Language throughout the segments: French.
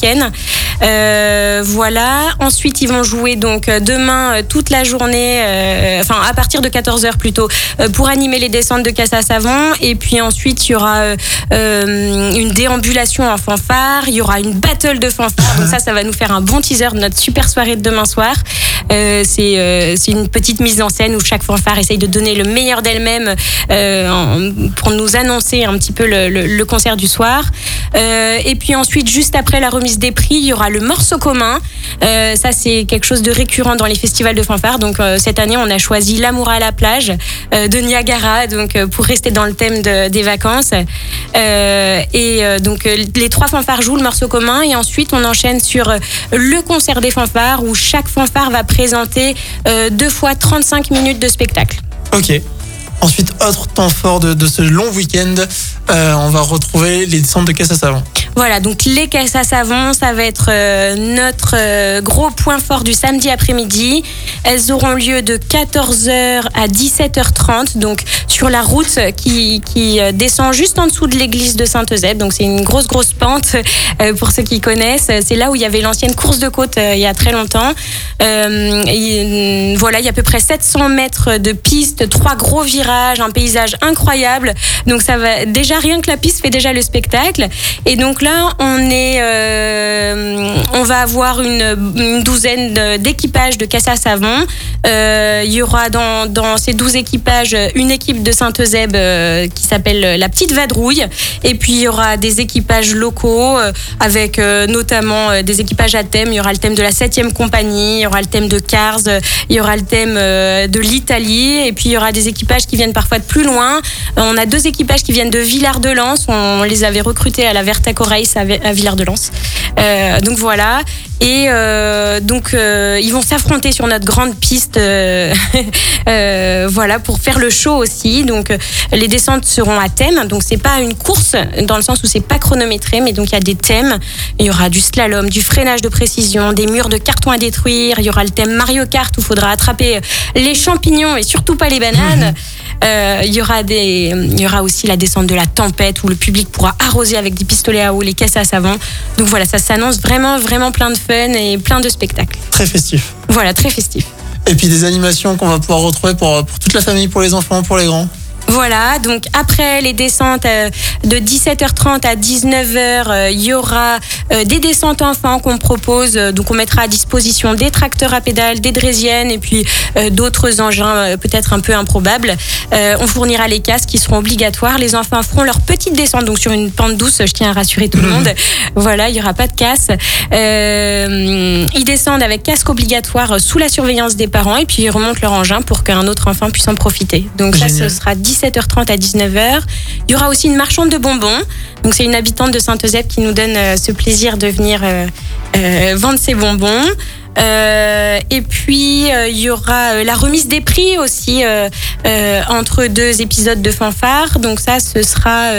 week-end. Voilà. Ensuite, ils vont jouer donc demain toute la journée, à partir de 14h plutôt, pour animer les descentes de casse à savon. Et puis ensuite, il y aura une déambulation en fanfare. Il y aura une battle de fanfare. Donc ça va nous faire un bon teaser de notre super soirée de demain soir. C'est une petite mise en scène où chaque fanfare essaye de donner le meilleur d'elle-même pour nous annoncer un petit peu le concert du soir. Et puis ensuite, juste après la remise des prix, il y aura le morceau commun. Ça, c'est quelque chose de récurrent dans les festivals de fanfare. Donc cette année, on a choisi L'amour à la plage de Niagara, donc pour rester dans le thème des vacances. Donc les 3 fanfares jouent le morceau commun et ensuite on enchaîne sur le concert des fanfares où chaque fanfare va présenter 2 fois 35 minutes de spectacle. Ok. Ensuite, autre temps fort de ce long week-end, on va retrouver les descentes de caisse à savon. Voilà, donc les caisses à savon, ça va être notre gros point fort du samedi après-midi. Elles auront lieu de 14h à 17h30, donc sur la route qui descend juste en dessous de l'église de Saint-Eusèbe. Donc c'est une grosse pente pour ceux qui connaissent. C'est là où il y avait l'ancienne course de côte il y a très longtemps. Voilà, il y a à peu près 700 mètres de piste, 3 gros virages, un paysage incroyable. Donc ça va déjà, rien que la piste fait déjà le spectacle. Et donc là, on va avoir une douzaine d'équipages de casse à savon. Il y aura dans ces 12 équipages une équipe de Saint-Eusèbe qui s'appelle la Petite Vadrouille. Et puis il y aura des équipages locaux avec notamment des équipages à thème. Il y aura le thème de la 7e compagnie, il y aura le thème de Cars, il y aura le thème de l'Italie. Et puis il y aura des équipages qui viennent parfois de plus loin. On a 2 équipages qui viennent de Villard-de-Lans. On les avait recrutés à la Vertaco Race à Villard-de-Lans. Donc voilà. Et ils vont s'affronter sur notre grande piste voilà, pour faire le show aussi. Donc les descentes seront à thème. Donc c'est pas une course dans le sens où c'est pas chronométré, mais donc il y a des thèmes. Il y aura du slalom, du freinage de précision, des murs de carton à détruire. Il y aura le thème Mario Kart où il faudra attraper les champignons et surtout pas les bananes. Il y aura aussi la descente de la tempête où le public pourra arroser avec des pistolets à eau les caisses à savon. Donc voilà, ça s'annonce vraiment plein de fun et plein de spectacles. Très festif. Voilà, très festif. Et puis des animations qu'on va pouvoir retrouver pour toute la famille, pour les enfants, pour les grands. Voilà, donc après les descentes de 17h30 à 19h, il y aura des descentes enfants qu'on propose. Donc on mettra à disposition des tracteurs à pédales, des draisiennes et puis d'autres engins peut-être un peu improbables. On fournira les casques qui seront obligatoires. Les enfants feront leur petite descente donc sur une pente douce, je tiens à rassurer tout le monde. Voilà, il n'y aura pas de casse. Ils descendent avec casque obligatoire sous la surveillance des parents et puis ils remontent leur engin pour qu'un autre enfant puisse en profiter. Donc ça, ce sera 17h30 à 19h. Il y aura aussi une marchande de bonbons. Donc c'est une habitante de Saint-Eusèbe qui nous donne ce plaisir de venir vendre ses bonbons. Et puis il y aura la remise des prix aussi entre 2 épisodes de fanfare. Donc ça, ce sera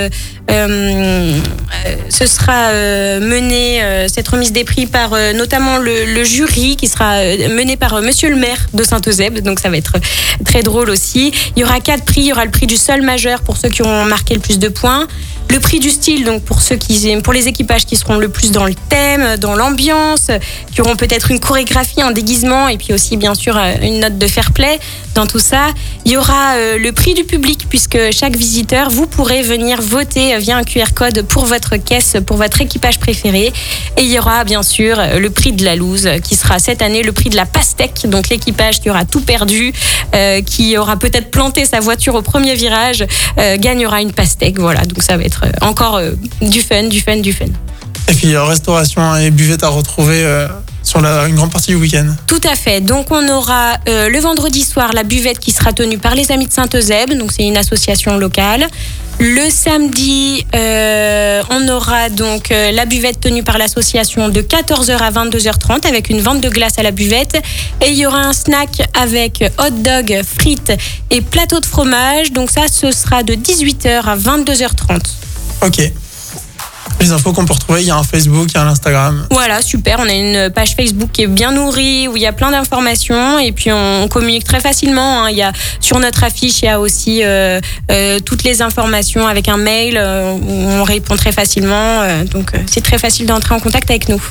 mené cette remise des prix par notamment le jury qui sera mené par monsieur le maire de Saint-Eusèbe. Donc ça va être très drôle aussi. Il y aura 4 prix. Il y aura le prix du sol majeur pour ceux qui auront marqué le plus de points. Le prix du style, donc pour les équipages qui seront le plus dans le thème, dans l'ambiance, qui auront peut-être une chorégraphie, un déguisement, et puis aussi bien sûr une note de fair play dans tout ça. Il y aura le prix du public, puisque chaque visiteur, vous pourrez venir voter via un QR code pour votre caisse, pour votre équipage préféré. Et il y aura bien sûr le prix de la loose, qui sera cette année le prix de la pastèque, donc l'équipage qui aura tout perdu, qui aura peut-être planté sa voiture au premier virage, gagnera une pastèque. Voilà, donc ça va être encore du fun. Et puis restauration et buvette à retrouver sur une grande partie du week-end. Tout à fait. Donc on aura le vendredi soir la buvette qui sera tenue par les Amis de Saint-Eusèbe. Donc c'est une association locale. Le samedi, on aura donc la buvette tenue par l'association de 14h à 22h30 avec une vente de glace à la buvette. Et il y aura un snack avec hot dog, frites et plateau de fromage. Donc ça, ce sera de 18h à 22h30. Ok. Les infos qu'on peut retrouver, il y a un Facebook, il y a un Instagram. Voilà, super. On a une page Facebook qui est bien nourrie, où il y a plein d'informations. Et puis, on communique très facilement. Il y a, sur notre affiche, il y a aussi toutes les informations avec un mail où on répond très facilement. Donc, c'est très facile d'entrer en contact avec nous.